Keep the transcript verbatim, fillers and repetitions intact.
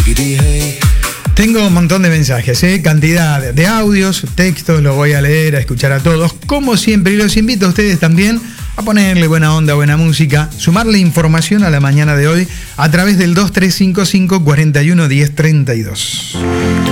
Tengo un montón de mensajes, ¿eh? Cantidad de audios, textos, los voy a leer, a escuchar a todos, como siempre, y los invito a ustedes también a ponerle buena onda, buena música, sumarle información a la mañana de hoy a través del dos tres cinco cinco, cuatro uno, uno cero, tres dos.